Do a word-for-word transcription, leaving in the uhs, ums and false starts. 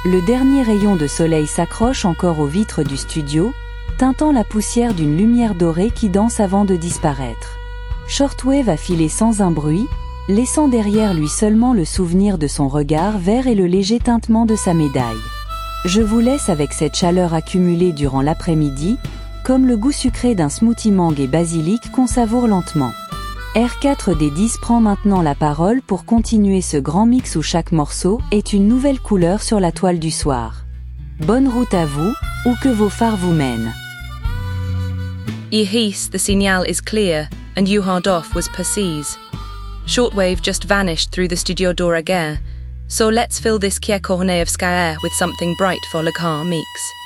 Le dernier rayon de soleil s'accroche encore aux vitres du studio, teintant la poussière d'une lumière dorée qui danse avant de disparaître. Shortwave a filé sans un bruit, laissant derrière lui seulement le souvenir de son regard vert et le léger tintement de sa médaille. Je vous laisse avec cette chaleur accumulée durant l'après-midi, comme le goût sucré d'un smoothie mangue et basilic qu'on savoure lentement. R quatre D dix prend maintenant la parole pour continuer ce grand mix où chaque morceau est une nouvelle couleur sur la toile du soir. Bonne route à vous, où que vos phares vous mènent. I his, the signal is clear, and you hard off was perceived. Shortwave just vanished through the studio door again, so let's fill this Kiekorneevskaya with something bright for le car mix.